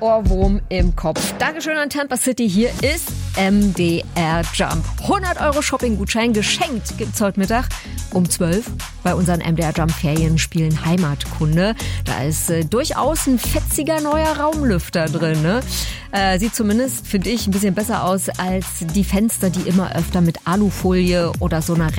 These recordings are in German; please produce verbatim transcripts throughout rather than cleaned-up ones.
Ohrwurm im Kopf. Dankeschön an Tampa City. Hier ist M D R Jump. hundert Euro Shopping-Gutschein geschenkt gibt's heute Mittag um zwölf bei unseren M D R Jump Ferienspielen Heimatkunde. Da ist äh, durchaus ein fetziger neuer Raumlüfter drin. Ne? Äh, sieht zumindest, finde ich, ein bisschen besser aus als die Fenster, die immer öfter mit Alufolie oder so einer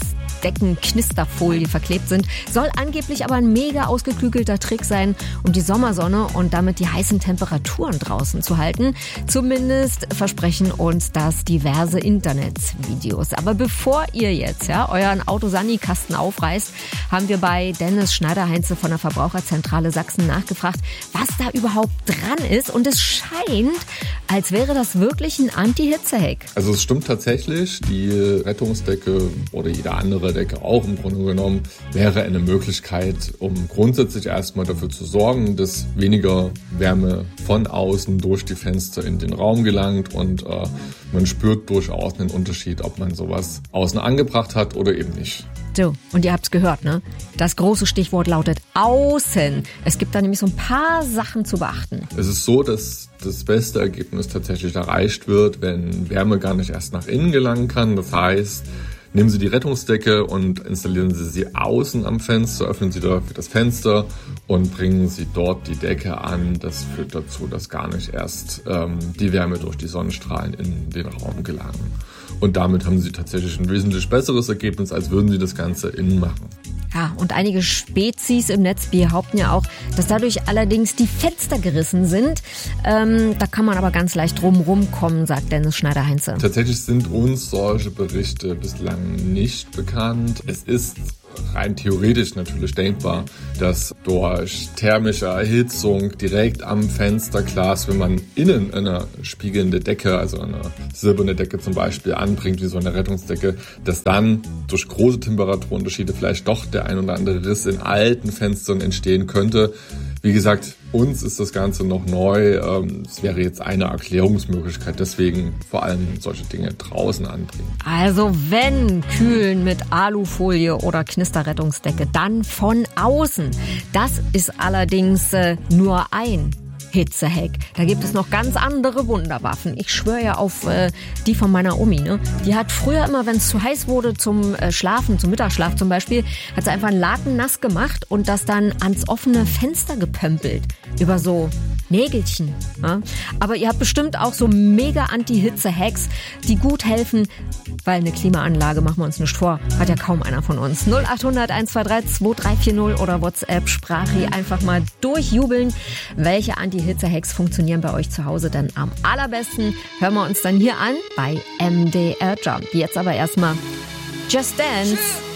Rettungsdecken-Knisterfolie verklebt sind. Soll angeblich aber ein mega ausgeklügelter Trick sein, um die Sommersonne und damit die heißen Temperaturen draußen zu halten. Zumindest versprechen uns das diverse Internetvideos. Aber bevor ihr jetzt ja euren Autosani-Kasten aufreißt, haben wir bei Dennis Schneider-Heinze von der Verbraucherzentrale Sachsen nachgefragt, was da überhaupt dran ist. Und es scheint, als wäre das wirklich ein Anti-Hitze-Hack. Also es stimmt tatsächlich, die Rettungsdecke oder jede andere Decke auch im Grunde genommen wäre eine Möglichkeit, um grundsätzlich erstmal dafür zu sorgen, dass weniger Wärme von außen durch die Fenster in den Raum gelangt und äh, man spürt durchaus einen Unterschied, ob man sowas außen angebracht hat oder eben nicht. So, und ihr habt's gehört, ne? Das große Stichwort lautet außen. Es gibt da nämlich so ein paar Sachen zu beachten. Es ist so, dass das beste Ergebnis tatsächlich erreicht wird, wenn Wärme gar nicht erst nach innen gelangen kann. Das heißt, nehmen Sie die Rettungsdecke und installieren Sie sie außen am Fenster, öffnen Sie dafür das Fenster und bringen Sie dort die Decke an. Das führt dazu, dass gar nicht erst ähm, die Wärme durch die Sonnenstrahlen in den Raum gelangen. Und damit haben Sie tatsächlich ein wesentlich besseres Ergebnis, als würden Sie das Ganze innen machen. Ja, und einige Spezies im Netz behaupten ja auch, dass dadurch allerdings die Fenster gerissen sind. Ähm, da kann man aber ganz leicht drum rumkommen, sagt Dennis Schneider-Heinze. Tatsächlich sind uns solche Berichte bislang nicht bekannt. Es ist rein theoretisch natürlich denkbar, dass durch thermische Erhitzung direkt am Fensterglas, wenn man innen eine spiegelnde Decke, also eine silberne Decke zum Beispiel anbringt, wie so eine Rettungsdecke, dass dann durch große Temperaturunterschiede vielleicht doch der ein oder andere Riss in alten Fenstern entstehen könnte. Wie gesagt, uns ist das Ganze noch neu. Es wäre jetzt eine Erklärungsmöglichkeit, deswegen vor allem solche Dinge draußen anbringen. Also wenn kühlen mit Alufolie oder Knisterrettungsdecke, dann von außen. Das ist allerdings äh, nur ein Hitzehack. Da gibt es noch ganz andere Wunderwaffen. Ich schwöre ja auf äh, die von meiner Omi. Ne? Die hat früher immer, wenn es zu heiß wurde zum äh, Schlafen, zum Mittagsschlaf zum Beispiel, hat sie einfach einen Laken nass gemacht und das dann ans offene Fenster gepömpelt. Über so Nägelchen. Ja? Aber ihr habt bestimmt auch so mega Anti-Hitze-Hacks, die gut helfen, weil eine Klimaanlage, machen wir uns nicht vor, hat ja kaum einer von uns. null acht hundert eins zwei drei zwei drei vier null oder WhatsApp Sprache einfach mal durchjubeln. Welche Anti-Hitze-Hacks funktionieren bei euch zu Hause denn am allerbesten? Hören wir uns dann hier an bei M D R Jump. Jetzt aber erstmal Just Dance.